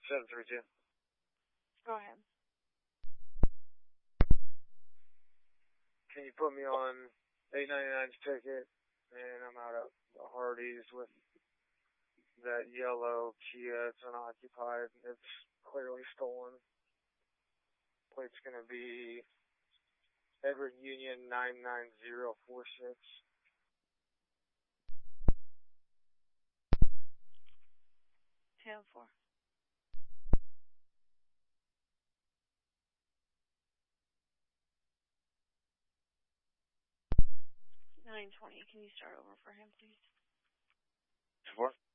732. Go ahead. Can you put me on 899's ticket? And I'm out at Hardee's with that yellow Kia. It's unoccupied. It's clearly stolen. Plate's going to be Edward Union 99046. Tail 4. $920. Can you start over for him, please? 4.